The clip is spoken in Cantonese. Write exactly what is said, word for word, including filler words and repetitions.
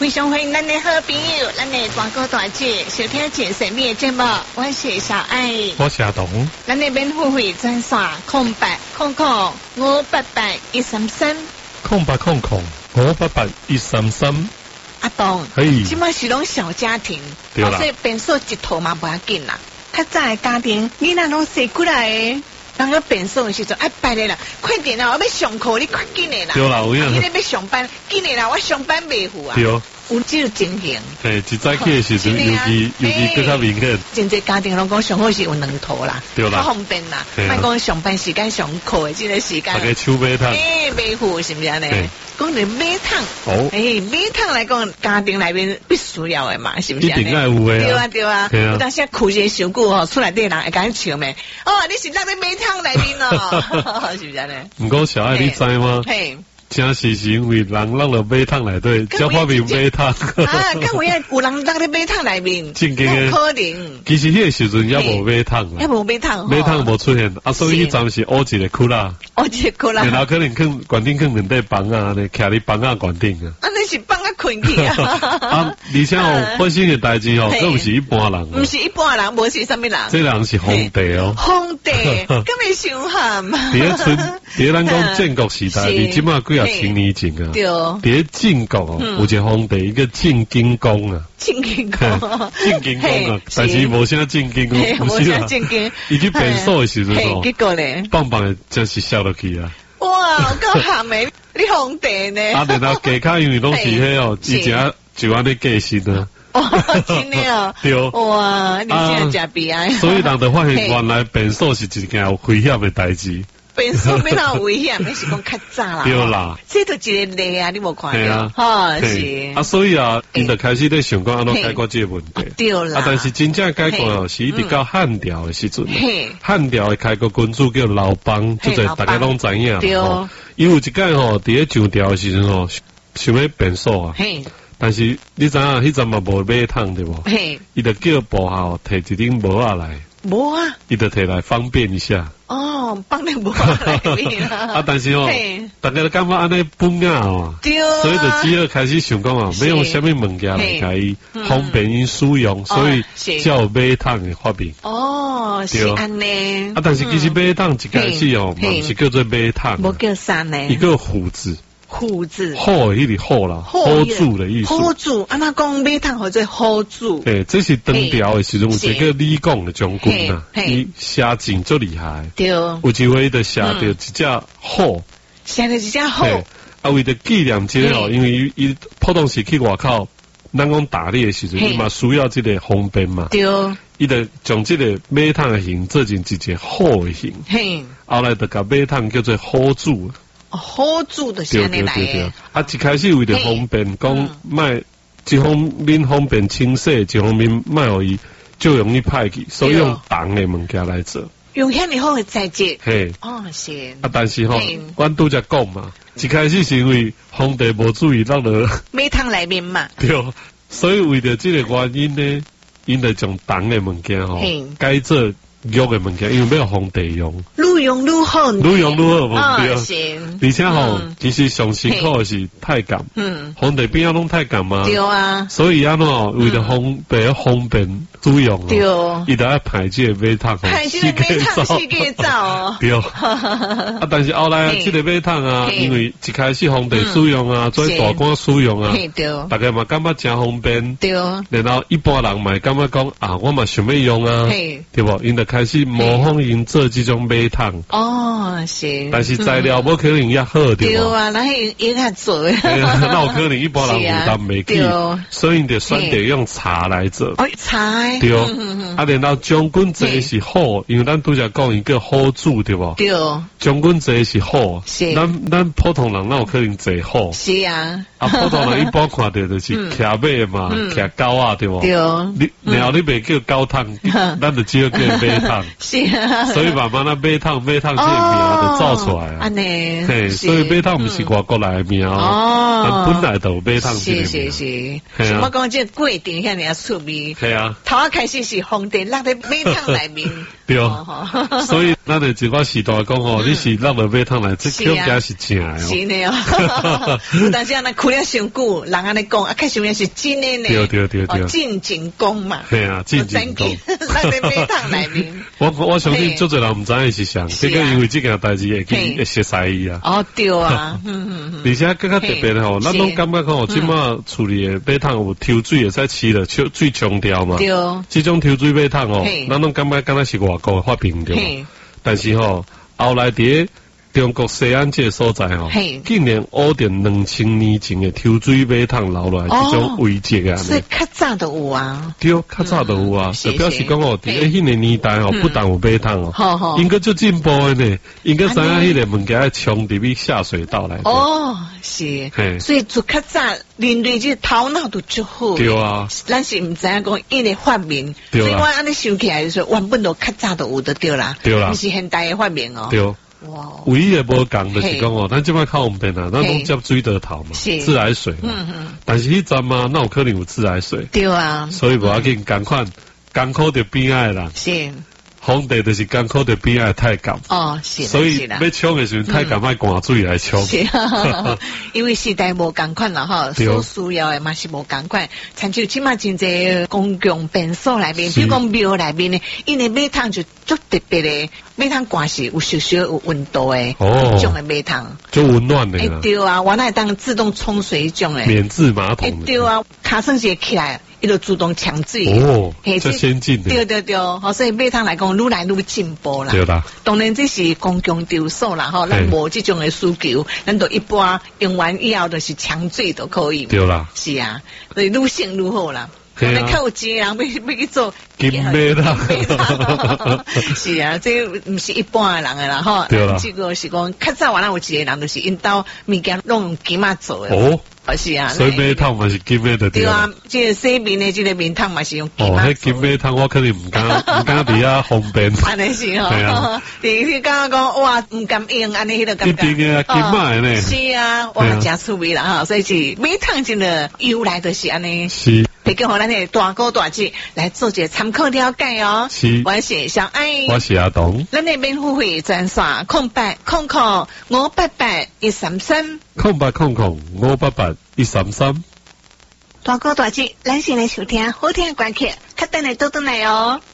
非常欢迎咱的好朋友，咱的大哥大姐收听前神秘的节目，我是小爱， 我是阿东。 咱的免付费专线空白空空五八八一三三， 空白空空五八八一三三。 阿东， 嘿， 今麦是拢小家庭， 对啦， 所以变数一套嘛不要紧啦。较早的家庭，囡仔拢生过来的。当个变数的时阵，哎，拜咧啦，快点啦，我要上课，你快紧的啦。 对啦，有影。 你咧要上班，紧的啦，我上班袂赴啊。 对。 有这个情形。 嘿，一早起的时阵，尤其尤其更加明显。 真侪家庭拢讲上好是有两套啦， 对啦， 较方便啦。莫讲上班时间上课的这个时间。 大家手买汤。 诶，袂赴是毋是安尼？讲你买汤。 哦。 诶，买汤来讲，家庭内面必须要的嘛，是毋是？ 一定爱有的。 对啊，对啊。有当时哭些伤久吼，厝内底人会甲你笑咩？哦，你是咱咧买汤内面哦，是毋是安尼？ 毋过小爱你知吗？嘿。真是是因为人让了买汤内底，才发明买汤。 啊，咁有影有人让咧买汤内面， 正经的。 可能。 其实迄个时阵也无买汤啦， 也无买汤， 买汤无出现，啊，所以迄阵是乌一个窟窿， 乌一个窟窿， 然后可能坑关顶坑两块房啊，呢，徛伫房啊关顶啊。 啊，你是放啊困去啊？ 啊，而且哦，发生的代志哦，都毋是一般人， 毋是一般人，无是啥物人？ 这人是皇帝哦， 皇帝，咁你想下嘛？ 第一村，第一咱讲建国时代，你即马几啊千年前啊。 对， 伫咧晋国哦，有一个皇帝，一个晋景公啊， 晋景公， 晋景公啊，但是无啥晋景公， 无啥晋景， 伊去变数的时阵哦， 结果咧， 棒棒的真是笑落去啊！ 哇，够咸的，你皇帝呢？ 啊，然后家卡因为拢是迄哦，以前就安尼过身啊。 哦，真的哦， 对， 哇，你这样真悲哀。 所以人就发现原来变数是一件有危险的代志。 变数比较危险，你是讲较早啦。 对啦， 这都一个例啊，你无看到？哈，是。 啊，所以啊，因就开始咧想讲安怎解决这个问题。 对啦。 啊，但是真正解决哦，是一直到汉朝的时阵。汉朝的开国君主叫刘邦，即个大家拢知影。 对。 伊有一届吼，伫咧上朝的时阵吼，想要变数啊。嘿。但是你知影，迄阵嘛无买汤对无？嘿。伊就叫部下摕一顶帽仔来。帽啊？伊就摕来方便一下。 哦，放在帽仔内面啊。 啊，但是哦，大家都感觉安尼本啊哦。对。所以就只好开始想讲啊，要用什么物件来甲伊方便因使用，所以才有买汤的发明。 哦，是安尼。 啊，但是其实买汤一开始哦，嘛是叫做买汤。 无叫啥呢？ 一个虎字。 虎字， 好的迄个好啦 ，hold 住的意思。 hold 住，安那讲买汤或者 hold 住。 诶，这是登条的时阵，有一个李广的将军呐，伊写字足厉害。对。有一回就写着一只虎， 写着一只虎。 啊，为着纪念这个哦，因为伊普通时去外口，咱讲打猎的时阵，伊嘛需要这个方便嘛。对。伊就将这个买汤的形做成一个虎的形。嘿。后来就甲买汤叫做 hold 住。 hold 住的是安尼来的。 啊，一开始为着方便，讲卖一方面方便清洗，一方面卖互伊就容易歹去，所以用重的物件来做。 用遐尼好的材质。嘿。哦，是。 啊，但是吼，阮拄则讲嘛，一开始是因为皇帝无注意落了买汤内面嘛。 对，所以为着这个原因呢，因就将重的物件吼改做玉的物件，因为要皇帝用。愈用愈好， 愈用愈好，无对。 行。 而且吼，其实上辛苦的是太监，嗯，皇帝边仔拢太监嘛， 对啊。所以安怎为了方便方便使用，对，伊就爱排这个买汤， 排这个买汤世界造， 对。啊，但是后来这个买汤啊，因为一开始皇帝使用啊，做大官使用啊，对，大家嘛感觉真方便，对。然后一般人嘛感觉讲啊，我嘛想要用啊，对不？因就开始模仿因做这种买汤。哦，是。但是材料无可能也好对。 对啊，那伊伊较做。 那有可能一般人负担袂起，所以你得选择用茶来做。 哦，茶。 对。啊，然后将军坐是好，因为咱拄则讲一个好煮对不？对。将军坐是好，是。咱咱普通人哪有可能坐好？是啊。啊，普通人一般看到就是骑马嘛，骑狗啊对不？对。你然后你袂叫狗汤，咱就只有叫马汤。是啊。所以慢慢那马汤马汤这个名就造出来啊。安尼。嘿，所以马汤不是外国来的名哦，本来就马汤这个名。是是是。 我讲这过程遐尔出味。 系啊。 头一开始是皇帝落在马汤内面。 对，所以咱的一寡时代讲吼，你是落落马桶来，这口感是真的哦。 是的哦，但是安尼开了伤久，人安尼讲，啊，开始是真的呢。 对对对对， 进前功嘛。 系啊，进前功。 咱的马桶内面。 我我相信足侪人唔知伊是啥，结果因为这件代志会去会熟悉伊啊。 哦，对啊，嗯嗯嗯。 而且更加特别吼，咱拢感觉讲吼，即马处理的马桶有抽水会使饲了，抽水冲掉嘛。 对。 这种抽水马桶哦，咱拢感觉敢若是外国发明对。但是吼，后来伫中国西安这所在吼，竟然学点两千年前的抽水马桶留落来这种遗迹啊！ 所以较早都有啊， 对，较早都有啊，就表示讲哦，伫咧迄个年代哦，不但有马桶哦，应该就进步的呢，应该知影迄个物件要冲入去下水道来。 哦，是，所以就较早人类这头脑都足好。 对啊， 咱是唔知影讲伊个发明，所以我安尼想起来说，原本都较早都有得对啦， 对啦， 不是现代的发明哦。 对。哇！唯一的无共就是讲哦，咱即摆靠方便啊，咱拢接水得头嘛，自来水嘛。嗯嗯。但是迄阵嘛，那有可能有自来水。 对啊。 所以无要紧，赶快艰苦着边仔啦。 是。 皇帝就是艰苦着边仔太监。 哦，是。 所以要冲的时候，太监爱灌水来冲。 是。因为时代无共款啦哈，所需要的嘛是无共款。像就即马真侪公共便所内面，比如讲庙内面呢，因为马桶就足特别的。马桶罐是有少少有温度诶，一种诶马桶， 就温暖的啦。 对啊，我那当自动冲水一种诶， 免治马桶。 对啊，卡绳是起来，伊就自动抢水。 哦，这先进的。 对对对，好，所以马桶来讲，愈来愈进步啦。 对啦。 当然这是公共场所啦，吼，咱无这种诶需求，咱都一般用完以后就是抢水都可以。 对啦。 是啊，所以愈省愈好啦。可能较有钱人要要去做金马桶， 是啊，这唔是一般的人的啦吼。 对啦， 这个是讲较早原来有一个人就是因兜物件拢用金仔做的。 哦， 是啊。 所以马桶嘛是金马的对啊。这个洗面的这个面桶嘛是用金仔。 哦，迄金马桶我肯定唔敢唔敢比较方便。 安尼是吼。对啊。你你刚刚讲哇唔敢用，安尼迄个感觉。 一定的金马呢。 是啊，哇真趣味啦哈，所以是马桶真的由来就是安尼。 是。 可以互咱的大哥大姐来做一个参考了解哦。 是， 我是小爱， 我是阿东。 咱的免付费专线空八空空五八八一三三， 空八空空五八八一三三。 大哥大姐，咱先来收听好听的歌曲，较等下倒转来哦。